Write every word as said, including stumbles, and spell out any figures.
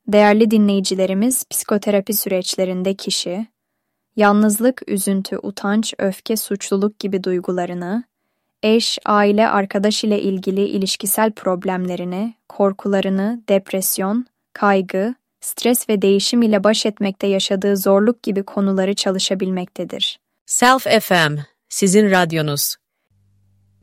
Değerli dinleyicilerimiz, psikoterapi süreçlerinde kişi, yalnızlık, üzüntü, utanç, öfke, suçluluk gibi duygularını, eş, aile, arkadaş ile ilgili ilişkisel problemlerini, korkularını, depresyon, kaygı, stres ve değişim ile baş etmekte yaşadığı zorluk gibi konuları çalışabilmektedir. Self F M, sizin radyonuz.